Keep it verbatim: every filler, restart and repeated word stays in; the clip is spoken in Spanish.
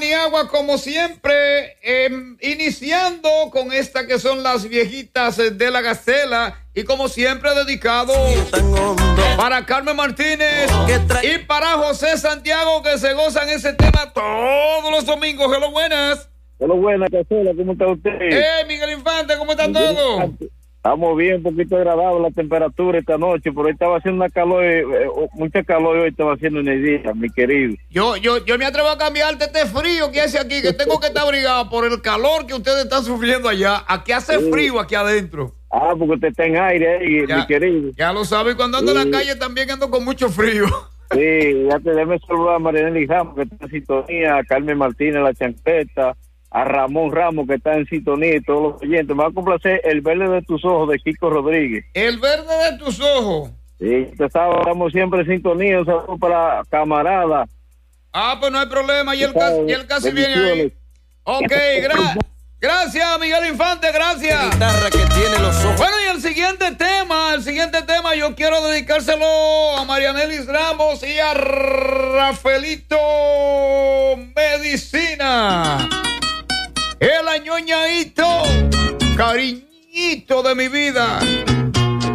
Maniagua, como siempre, eh, iniciando con esta que son las viejitas de la Gacela, y como siempre dedicado para Carmen Martínez y para José Santiago, que se gozan ese tema todos los domingos. Hello, buenas. Hello, buenas, Gacela, ¿cómo está usted? Eh, Miguel Infante, ¿cómo están todos? Estamos bien, un poquito agradable la temperatura esta noche, pero hoy estaba haciendo una calor, eh, mucha calor hoy estaba haciendo en el día, mi querido. Yo, yo, yo me atrevo a cambiarte este frío que hace aquí, que tengo que estar abrigado por el calor que ustedes están sufriendo allá. Aquí hace sí. frío aquí adentro. Ah, porque usted está en aire ahí, ya, mi querido. Ya lo sabe, cuando ando sí. en la calle también ando con mucho frío. Sí, ya te déme saludar a Marianely Ramos, que está en sintonía, a Carmen Martínez, la chancleta, a Ramón Ramos, que está en sintonía, y todos los oyentes. Me va a complacer El Verde de Tus Ojos, de Kiko Rodríguez. El Verde de Tus Ojos. Sí, usted sabe, estamos siempre en sintonía. Un saludo para camarada. Ah, pues no hay problema, y él casi, y él casi viene ahí. Ok, gra gracias, Miguel Infante, gracias. Guitarra que tiene los ojos. Bueno, y el siguiente tema, el siguiente tema, yo quiero dedicárselo a Marianely Ramos y a Rafaelito Medicina. El añoñadito, cariñito de mi vida.